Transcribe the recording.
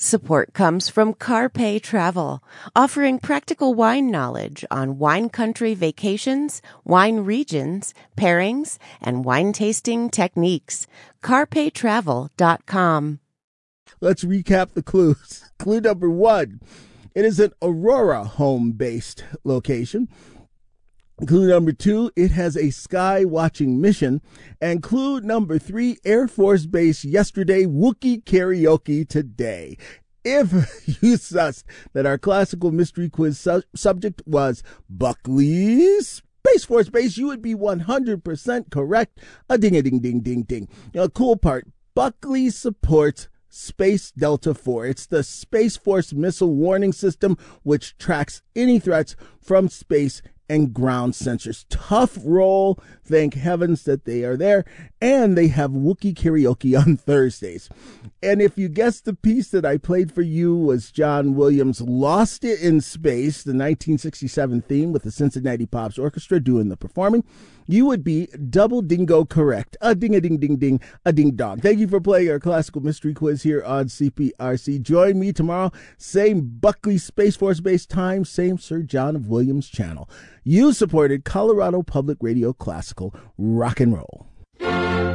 Support comes from Carpe Travel, offering practical wine knowledge on wine country vacations, wine regions, pairings, and wine tasting techniques. CarpeTravel.com. Let's recap the clues. Clue number 1. It is an Aurora home-based location. Clue number 2, it has a sky-watching mission. And clue number 3, Air Force Base yesterday, Wookiee karaoke today. If you sussed that our classical mystery quiz subject was Buckley's Space Force Base, you would be 100% correct. A ding-a-ding-ding-ding-ding. Now, cool part, Buckley supports Space Delta IV. It's the Space Force Missile Warning System, which tracks any threats from space and ground sensors. Tough role. Thank heavens that they are there. And they have Wookiee karaoke on Thursdays. And if you guessed the piece that I played for you was John Williams' Lost It in Space, the 1967 theme with the Cincinnati Pops Orchestra doing the performing, you would be double dingo correct. A ding-a-ding-ding-ding, a ding-dong. Thank you for playing our classical mystery quiz here on CPRC. Join me tomorrow, same Buckley Space Force Base time, same Sir John of Williams channel. You supported Colorado Public Radio Classical Rock and Roll.